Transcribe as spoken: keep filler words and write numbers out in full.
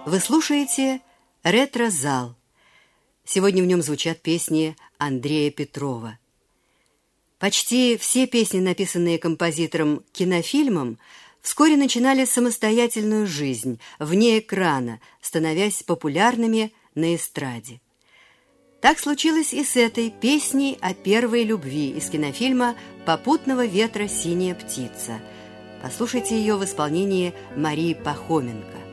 Вы слушаете «Ретро-зал». Сегодня в нем звучат песни Андрея Петрова. Почти все песни, написанные композитором к кинофильмам, вскоре начинали самостоятельную жизнь вне экрана, становясь популярными на эстраде. Так случилось и с этой песней о первой любви из кинофильма «Попутного ветра синяя птица». Послушайте ее в исполнении Марии Пахоменко.